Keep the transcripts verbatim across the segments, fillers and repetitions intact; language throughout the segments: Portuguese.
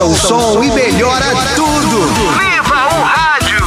o som e melhora tudo. Viva o rádio!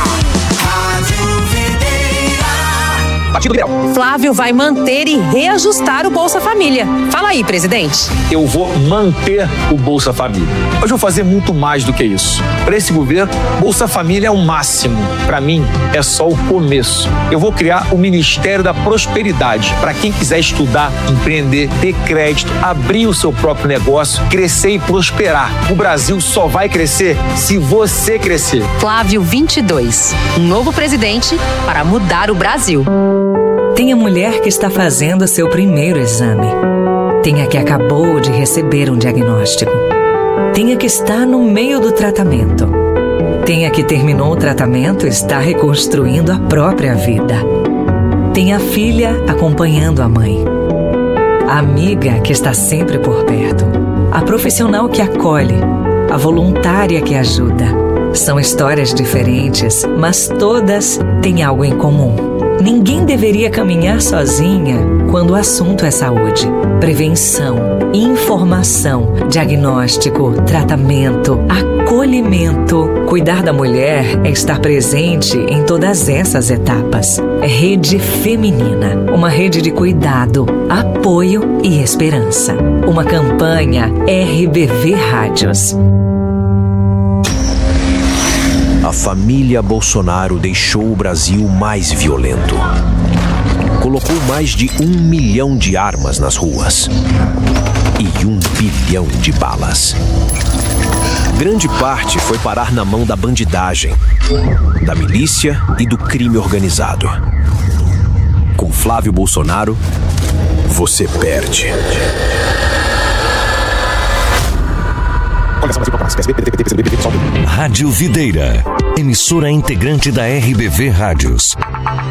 Partido Liberal. Flávio vai manter e reajustar o Bolsa Família. Fala aí, presidente. Eu vou manter o Bolsa Família. Mas eu vou fazer muito mais do que isso. Para esse governo, Bolsa Família é o máximo. Para mim, é só o começo. Eu vou criar o Ministério da Prosperidade para quem quiser estudar, empreender, ter crédito, abrir o seu próprio negócio, crescer e prosperar. O Brasil só vai crescer se você crescer. Flávio vinte e dois. Um novo presidente para mudar o Brasil. Tem a mulher que está fazendo seu primeiro exame. Tem a que acabou de receber um diagnóstico. Tem a que está no meio do tratamento. Tem a que terminou o tratamento e está reconstruindo a própria vida. Tem a filha acompanhando a mãe. A amiga que está sempre por perto. A profissional que acolhe. A voluntária que ajuda. São histórias diferentes, mas todas têm algo em comum. Ninguém deveria caminhar sozinha quando o assunto é saúde. Prevenção, informação, diagnóstico, tratamento, acolhimento. Cuidar da mulher é estar presente em todas essas etapas. Rede Feminina, uma rede de cuidado, apoio e esperança. Uma campanha R B V Rádios. A família Bolsonaro deixou o Brasil mais violento. Colocou mais de um milhão de armas nas ruas e um bilhão de balas. Grande parte foi parar na mão da bandidagem, da milícia e do crime organizado. Com Flávio Bolsonaro, você perde. Rádio Videira, emissora integrante da R B V Rádios.